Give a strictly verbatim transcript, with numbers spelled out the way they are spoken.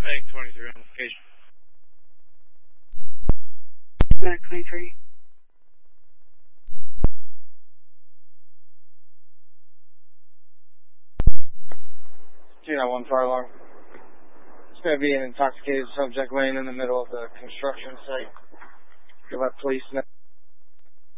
Medic twenty-three on location. Medic twenty-three. two nine one fire alarm. It's going to be an intoxicated subject laying in the middle of the construction site. You'll let police know.